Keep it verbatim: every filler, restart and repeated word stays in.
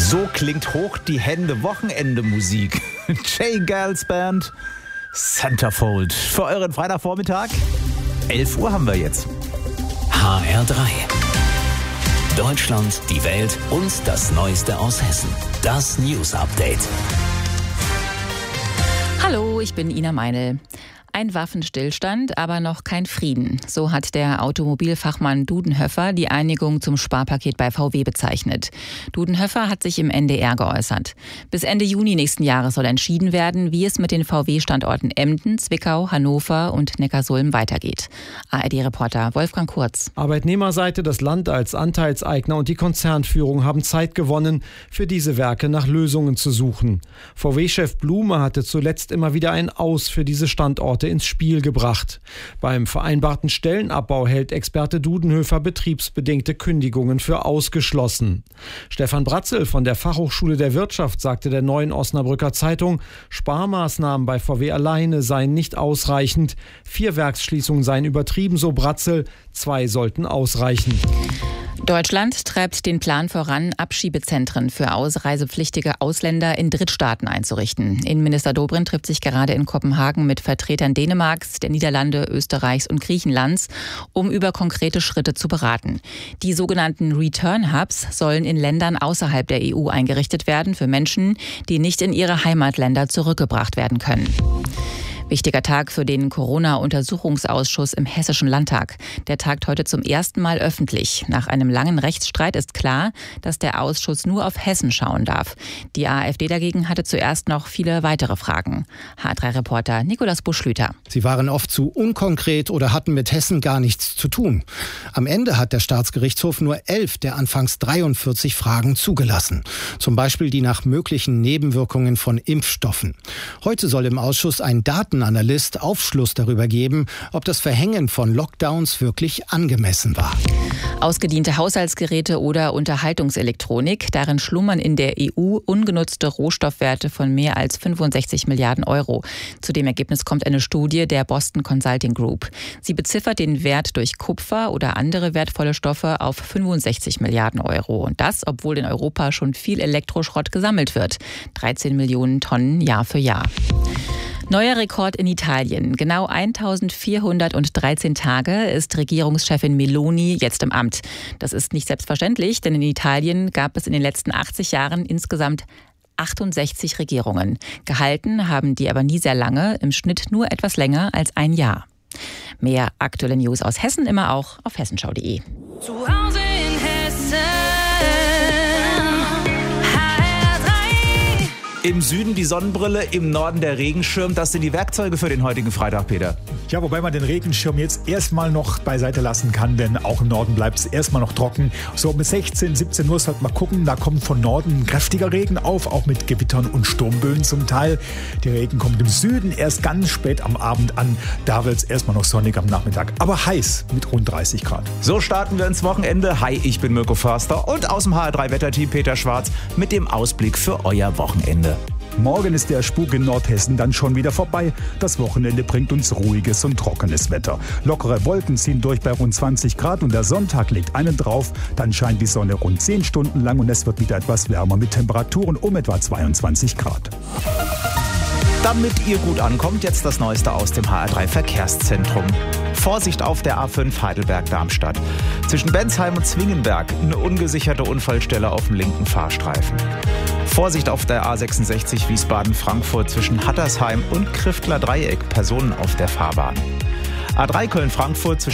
So klingt hoch die Hände Wochenende-Musik. J. Girls Band, Centerfold. Für euren Freitagvormittag. elf Uhr haben wir jetzt. H R drei. Deutschland, die Welt und das Neueste aus Hessen. Das News Update. Hallo, ich bin Ina Meinl. Ein Waffenstillstand, aber noch kein Frieden. So hat der Automobilfachmann Dudenhöfer die Einigung zum Sparpaket bei V W bezeichnet. Dudenhöfer hat sich im N D R geäußert. Bis Ende Juni nächsten Jahres soll entschieden werden, wie es mit den V W-Standorten Emden, Zwickau, Hannover und Neckarsulm weitergeht. A R D-Reporter Wolfgang Kurz. Arbeitnehmerseite, das Land als Anteilseigner und die Konzernführung haben Zeit gewonnen, für diese Werke nach Lösungen zu suchen. V W-Chef Blume hatte zuletzt immer wieder ein Aus für diese Standorte ins Spiel gebracht. Beim vereinbarten Stellenabbau hält Experte Dudenhöfer betriebsbedingte Kündigungen für ausgeschlossen. Stefan Bratzel von der Fachhochschule der Wirtschaft sagte der Neuen Osnabrücker Zeitung, Sparmaßnahmen bei V W alleine seien nicht ausreichend. Vier Werksschließungen seien übertrieben, so Bratzel. Zwei sollten ausreichen. Deutschland treibt den Plan voran, Abschiebezentren für ausreisepflichtige Ausländer in Drittstaaten einzurichten. Innenminister Dobrindt trifft sich gerade in Kopenhagen mit Vertretern Dänemarks, der Niederlande, Österreichs und Griechenlands, um über konkrete Schritte zu beraten. Die sogenannten Return Hubs sollen in Ländern außerhalb der E U eingerichtet werden für Menschen, die nicht in ihre Heimatländer zurückgebracht werden können. Wichtiger Tag für den Corona-Untersuchungsausschuss im Hessischen Landtag. Der tagt heute zum ersten Mal öffentlich. Nach einem langen Rechtsstreit ist klar, dass der Ausschuss nur auf Hessen schauen darf. Die AfD dagegen hatte zuerst noch viele weitere Fragen. H drei Reporter Nikolaus Buschlüter. Sie waren oft zu unkonkret oder hatten mit Hessen gar nichts zu tun. Am Ende hat der Staatsgerichtshof nur elf der anfangs dreiundvierzig Fragen zugelassen. Zum Beispiel die nach möglichen Nebenwirkungen von Impfstoffen. Heute soll im Ausschuss ein Daten Analyst Aufschluss darüber geben, ob das Verhängen von Lockdowns wirklich angemessen war. Ausgediente Haushaltsgeräte oder Unterhaltungselektronik, darin schlummern in der E U ungenutzte Rohstoffwerte von mehr als fünfundsechzig Milliarden Euro. Zu dem Ergebnis kommt eine Studie der Boston Consulting Group. Sie beziffert den Wert durch Kupfer oder andere wertvolle Stoffe auf fünfundsechzig Milliarden Euro. Und das, obwohl in Europa schon viel Elektroschrott gesammelt wird. dreizehn Millionen Tonnen Jahr für Jahr. Neuer Rekord in Italien. Genau eintausendvierhundertdreizehn Tage ist Regierungschefin Meloni jetzt im Amt. Das ist nicht selbstverständlich, denn in Italien gab es in den letzten achtzig Jahren insgesamt achtundsechzig Regierungen. Gehalten haben die aber nie sehr lange, im Schnitt nur etwas länger als ein Jahr. Mehr aktuelle News aus Hessen immer auch auf hessenschau punkt de. Zu Hause in Hessen. Im Süden die Sonnenbrille, im Norden der Regenschirm. Das sind die Werkzeuge für den heutigen Freitag, Peter. Ja, wobei man den Regenschirm jetzt erstmal noch beiseite lassen kann, denn auch im Norden bleibt es erstmal noch trocken. So bis sechzehn, siebzehn Uhr sollte man gucken, da kommt von Norden kräftiger Regen auf, auch mit Gewittern und Sturmböen zum Teil. Der Regen kommt im Süden erst ganz spät am Abend an. Da wird es erstmal noch sonnig am Nachmittag, aber heiß mit rund dreißig Grad. So starten wir ins Wochenende. Hi, ich bin Mirko Förster und aus dem H R drei Wetterteam Peter Schwarz mit dem Ausblick für euer Wochenende. Morgen ist der Spuk in Nordhessen dann schon wieder vorbei. Das Wochenende bringt uns ruhiges und trockenes Wetter. Lockere Wolken ziehen durch bei rund zwanzig Grad und der Sonntag legt einen drauf. Dann scheint die Sonne rund zehn Stunden lang und es wird wieder etwas wärmer mit Temperaturen um etwa zweiundzwanzig Grad. Damit ihr gut ankommt, jetzt das Neueste aus dem H R drei Verkehrszentrum. Vorsicht auf der A fünf Heidelberg-Darmstadt. Zwischen Bensheim und Zwingenberg eine ungesicherte Unfallstelle auf dem linken Fahrstreifen. Vorsicht auf der A sechsundsechzig Wiesbaden-Frankfurt zwischen Hattersheim und Kriftler Dreieck. Personen auf der Fahrbahn. A drei Köln-Frankfurt zwischen